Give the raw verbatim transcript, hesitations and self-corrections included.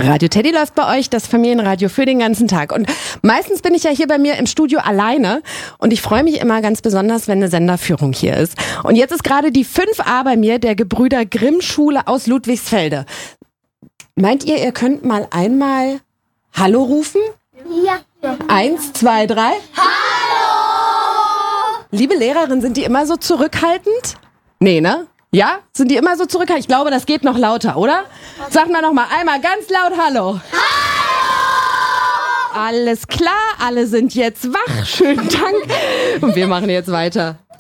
Radio Teddy läuft bei euch, das Familienradio für den ganzen Tag. Und meistens bin ich ja hier bei mir im Studio alleine und ich freue mich immer ganz besonders, wenn eine Senderführung hier ist. Und jetzt ist gerade die fünf a bei mir der Gebrüder Grimm Schule aus Ludwigsfelde. Meint ihr, ihr könnt mal einmal Hallo rufen? Ja. Eins, zwei, drei. Hallo! Liebe Lehrerin, sind die immer so zurückhaltend? Nee, ne? Ja? Sind die immer so zurückhaltend? Ich glaube, das geht noch lauter, oder? Sag mal noch mal einmal ganz laut Hallo. Hallo! Alles klar, alle sind jetzt wach. Schönen Dank. Und wir machen jetzt weiter.